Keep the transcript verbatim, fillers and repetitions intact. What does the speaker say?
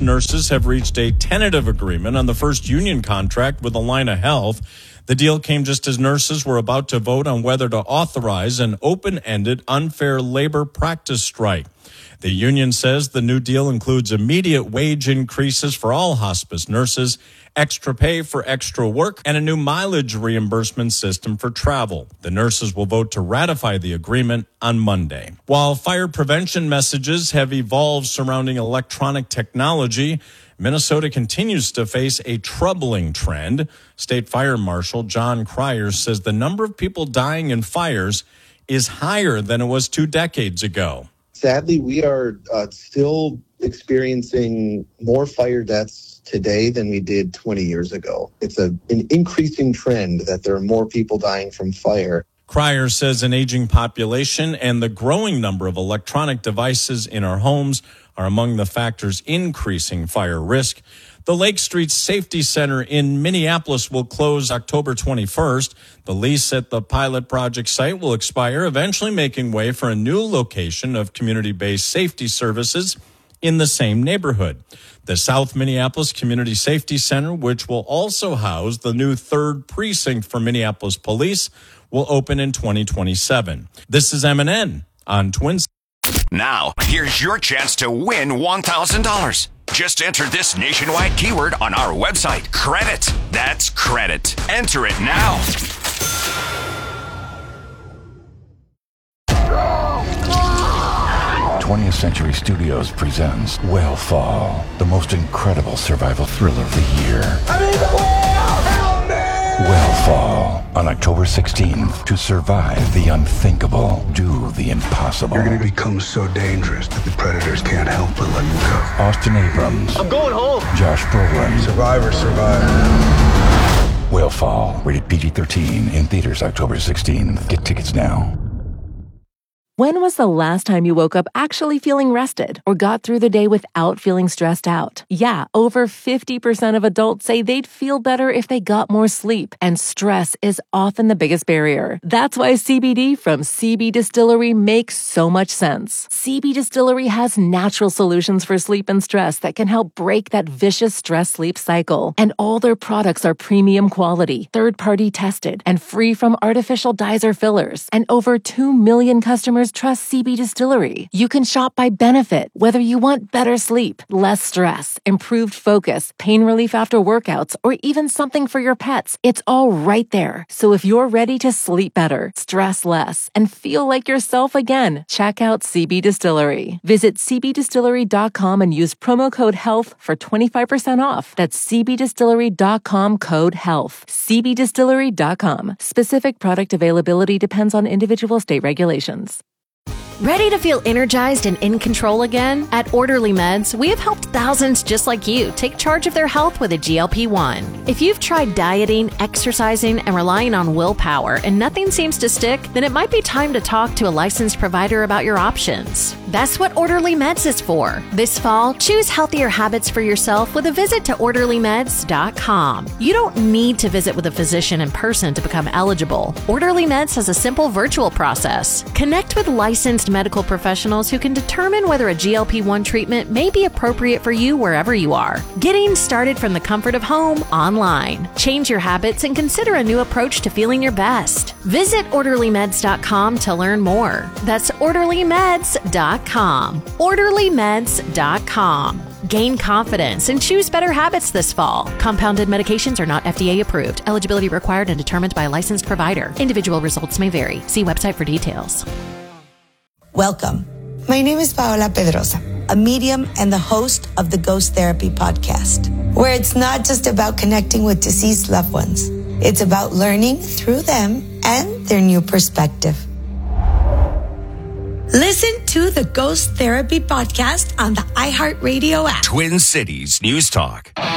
nurses have reached a tentative agreement on the first union contract with Allina Health. The deal came just as nurses were about to vote on whether to authorize an open-ended unfair labor practice strike. The union says the new deal includes immediate wage increases for all hospice nurses, extra pay for extra work, and a new mileage reimbursement system for travel. The nurses will vote to ratify the agreement on Monday. While fire prevention messages have evolved surrounding electronic technology, Minnesota continues to face a troubling trend. State Fire Marshal John Cryer says the number of people dying in fires is higher than it was two decades ago. Sadly, we are uh, still experiencing more fire deaths today than we did twenty years ago. It's a, an increasing trend that there are more people dying from fire. Cryer says an aging population and the growing number of electronic devices in our homes are among the factors increasing fire risk. The Lake Street Safety Center in Minneapolis will close October twenty-first. The lease at the pilot project site will expire, eventually making way for a new location of community-based safety services in the same neighborhood. The South Minneapolis Community Safety Center, which will also house the new third precinct for Minneapolis Police, will open in twenty twenty-seven. This is M and N on Twin. Now, here's your chance to win one thousand dollars. Just enter this nationwide keyword on our website, credit. That's credit. Enter it now. twentieth Century Studios presents Whale the most incredible survival thriller of the year. I'm in the whale! Help me! Whale on October sixteenth. To survive the unthinkable, do the impossible. You're going to become so dangerous that the predators can't help but let you go. Austin Abrams. I'm going home. Josh Brolin. Survivor, survivor. Whale rated P G thirteen in theaters October sixteenth. Get tickets now. When was the last time you woke up actually feeling rested or got through the day without feeling stressed out? Yeah, over fifty percent of adults say they'd feel better if they got more sleep, and stress is often the biggest barrier. That's why C B D from C B Distillery makes so much sense. C B Distillery has natural solutions for sleep and stress that can help break that vicious stress-sleep cycle. And all their products are premium quality, third-party tested, and free from artificial dyes or fillers. And over two million customers trust C B Distillery. You can shop by benefit, whether you want better sleep, less stress, improved focus, pain relief after workouts, or even something for your pets. It's all right there. So if you're ready to sleep better, stress less, and feel like yourself again, check out C B Distillery. Visit c b distillery dot com and use promo code HEALTH for twenty-five percent off. That's c b distillery dot com code HEALTH. c b distillery dot com. Specific product availability depends on individual state regulations. Ready to feel energized and in control again? At Orderly Meds, we have helped thousands just like you take charge of their health with a G L P one. If you've tried dieting, exercising, and relying on willpower and nothing seems to stick, then it might be time to talk to a licensed provider about your options. That's what Orderly Meds is for. This fall, choose healthier habits for yourself with a visit to orderly meds dot com. You don't need to visit with a physician in person to become eligible. Orderly Meds has a simple virtual process. Connect with licensed medical professionals who can determine whether a G L P one treatment may be appropriate for you wherever you are. Getting started from the comfort of home online. Change your habits and consider a new approach to feeling your best. Visit orderly meds dot com to learn more. That's orderly meds dot com. orderly meds dot com. Gain confidence and choose better habits this fall. Compounded medications are not F D A approved. Eligibility required and determined by a licensed provider. Individual results may vary. See website for details. Welcome. My name is Paola Pedrosa, a medium and the host of the Ghost Therapy podcast, where it's not just about connecting with deceased loved ones. It's about learning through them and their new perspective. Listen to the Ghost Therapy podcast on the iHeartRadio app. Twin Cities News Talk.